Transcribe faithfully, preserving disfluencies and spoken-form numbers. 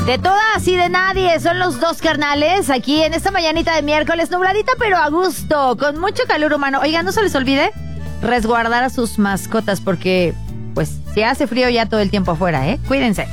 De todas y de nadie, son los dos carnales aquí en esta mañanita de miércoles, nubladita pero a gusto, con mucho calor humano. Oigan, no se les olvide resguardar a sus mascotas porque, pues, se hace frío ya todo el tiempo afuera, ¿eh? Cuídense.